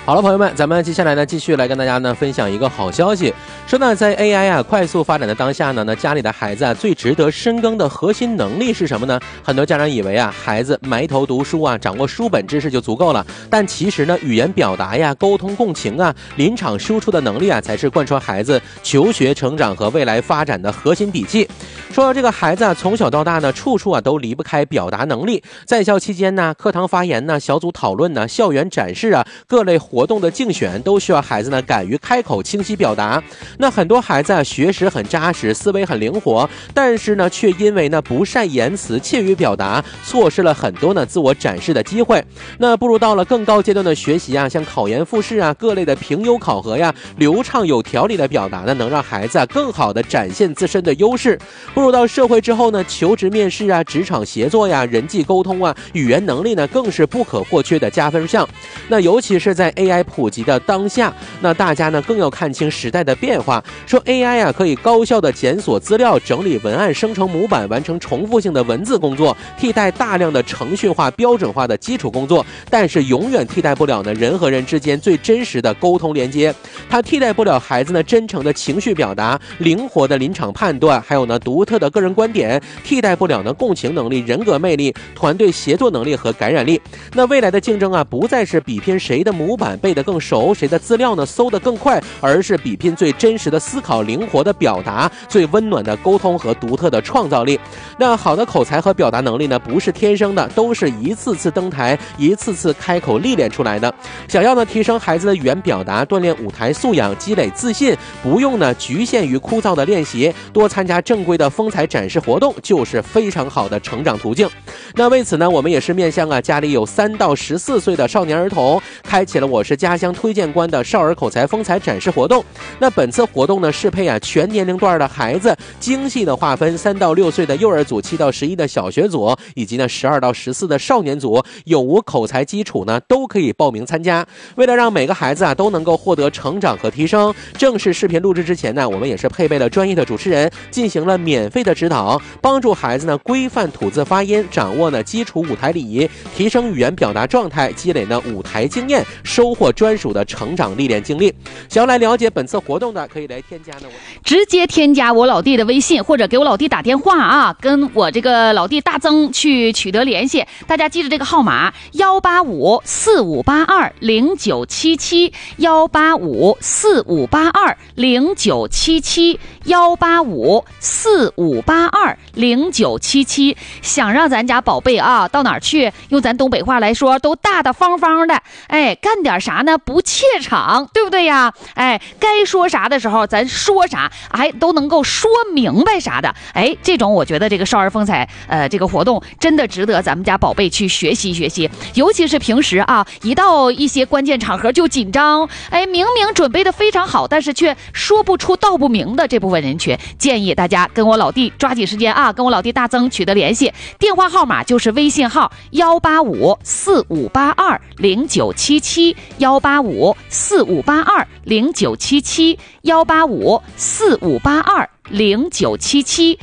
好了，朋友们，咱们接下来呢，继续来跟大家呢分享一个好消息。说呢，在 AI 啊快速发展的当下呢，家里的孩子啊最值得深耕的核心能力是什么呢？很多家长以为啊，孩子埋头读书啊，掌握书本知识就足够了。但其实呢，语言表达呀、沟通共情啊、临场输出的能力啊，才是贯穿孩子求学成长和未来发展的核心底气。说到这个孩子啊，从小到大呢，处处啊都离不开表达能力。在校期间呢，课堂发言呢、小组讨论呢、校园展示啊、各类活动的竞选，都需要孩子呢敢于开口、清晰表达。那很多孩子啊，学识很扎实，思维很灵活，但是呢，却因为呢不善言辞、怯于表达，错失了很多呢自我展示的机会。那步入到了更高阶段的学习啊，像考研复试啊、各类的评优考核呀，流畅有条理的表达呢，能让孩子啊更好的展现自身的优势。步入到社会之后呢，求职面试啊、职场协作呀、人际沟通啊、语言能力呢，更是不可或缺的加分项。那尤其是在 AI 普及的当下，那大家呢更要看清时代的变化。说 AI 啊可以高效的检索资料、整理文案、生成模板、完成重复性的文字工作，替代大量的程序化、标准化的基础工作，但是永远替代不了呢人和人之间最真实的沟通连接。它替代不了孩子呢真诚的情绪表达、灵活的临场判断，还有呢独特的个人观点，替代不了呢共情能力、人格魅力、团队协作能力和感染力。那未来的竞争啊，不再是比拼谁的模板背得更熟，谁的资料呢搜得更快，而是比拼最真实的思考、灵活的表达、最温暖的沟通和独特的创造力。那好的口才和表达能力呢，不是天生的，都是一次次登台、一次次开口历练出来的。想要呢提升孩子的语言表达，锻炼舞台素养，积累自信，不用呢局限于枯燥的练习，多参加正规的风采展示活动，就是非常好的成长途径。那为此呢，我们也是面向啊家里有3到14岁的少年儿童，开启了我是家乡推荐官的少儿口才风采展示活动。那本次活动呢，适配啊全年龄段的孩子，精细的划分3到6岁的幼儿组、7到11的小学组，以及呢12到14的少年组，有无口才基础呢都可以报名参加。为了让每个孩子啊都能够获得成长和提升，正式视频录制之前呢，我们也是配备了专业的主持人，进行了免费的指导，帮助孩子呢规范吐字发音，掌握呢基础舞台礼仪，提升语言表达状态，积累呢舞台经验，收获专属的成长历练经历。想要来了解本次活动的，可以来添加呢直接添加我老弟的微信，或者给我老弟打电话啊，跟我这个老弟大曾去取得联系。大家记着这个号码18545820977 18545820977 18545820977。想让咱家宝贝啊到哪儿去，用咱东北话来说，都大大方方的，哎，干点啥呢？不怯场，对不对呀？哎，该说啥的时候咱说啥，还都能够说明白啥的。哎，这种我觉得这个少儿风采这个活动真的值得咱们家宝贝去学习学习。尤其是平时啊，一到一些关键场合就紧张，哎，明明准备的非常好，但是却说不出道不明的这部分人群，建议大家跟我老弟抓紧时间啊，跟我老弟大曾取得联系。电话号码就是微信号18545820977 18545820977 18545820977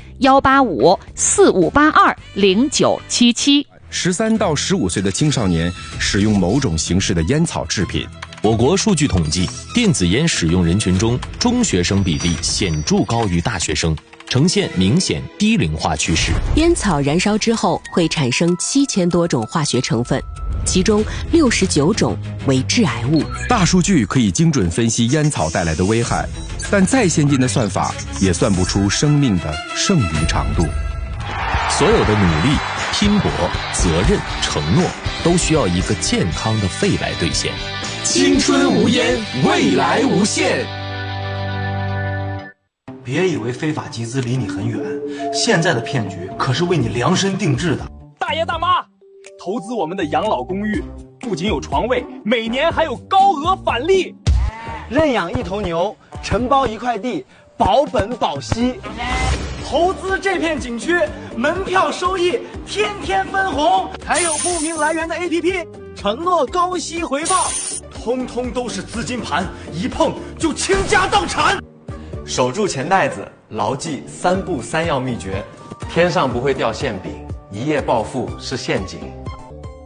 18545820977。 13到15岁的青少年使用某种形式的烟草制品。 我国数据统计，电子烟使用人群中，中学生比例显著高于大学生，呈现明显低龄化趋势。 烟草燃烧之后会产生7000多种化学成分，其中69种为致癌物。 大数据可以精准分析烟草带来的危害，但再先进的算法也算不出生命的剩余长度。 所有的努力、拼搏、责任、承诺，都需要一个健康的肺来兑现。 青春无烟，未来无限。 别以为非法集资离你很远，现在的骗局可是为你量身定制的。 大爷大妈，投资我们的养老公寓，不仅有床位，每年还有高额返利。 认养1头牛，承包1块地，保本保息。投资这片景区，门票收益天天分红，还有不明来源的 APP， 承诺高息回报，通通都是资金盘，一碰就倾家荡产。 守住钱袋子，牢记3不3要秘诀：天上不会掉馅饼，一夜暴富是陷阱。